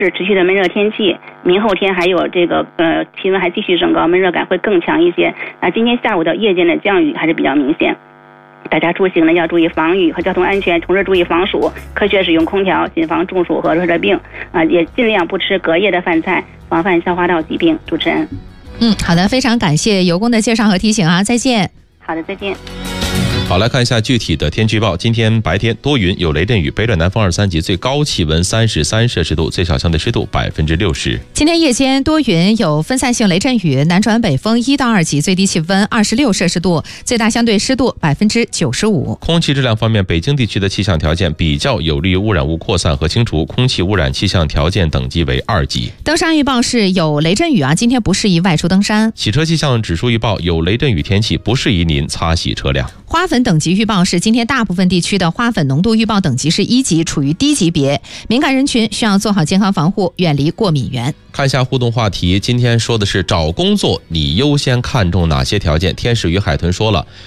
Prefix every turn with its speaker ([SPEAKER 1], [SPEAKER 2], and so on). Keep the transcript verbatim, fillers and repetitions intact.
[SPEAKER 1] 是持续的闷热天气，明后天还有这个呃气温还继续升高，闷热感会更强一些。那今天下午的夜间的降雨还是比较明显，大家出行呢要注意防雨和交通安全，同时注意防暑，科学使用空调，谨防中暑和热热病啊、呃，也尽量不吃隔夜的饭菜，防范消化道疾病。主持人，
[SPEAKER 2] 嗯，好的，非常感谢尤工的介绍和提醒啊，再见。
[SPEAKER 1] 好的，再见。
[SPEAKER 3] 好，来看一下具体的天气预报。今天白天多云，有雷阵雨，北转南风二三级，最高气温三十三摄氏度，最小相对湿度百分之六十。
[SPEAKER 2] 今天夜间多云，有分散性雷阵雨，南转北风一到二级，最低气温二十六摄氏度，最大相对湿度百分之九十五。
[SPEAKER 3] 空气质量方面，北京地区的气象条件比较有利于污染物扩散和清除，空气污染气象条件等级为二级。
[SPEAKER 2] 登山预报是有雷阵雨啊，今天不适宜外出登山。
[SPEAKER 3] 洗车气象指数预报有雷阵雨天气，不适宜您擦洗车辆。
[SPEAKER 2] 花粉等级预报是今天大部分地区的花粉浓度预报等级是一级，处于低级别，敏感人群需要做好健康防护，远离过敏源。
[SPEAKER 3] 看一下互动话题，今天说的是找工作你优先看重哪些条件？天使与海豚说了，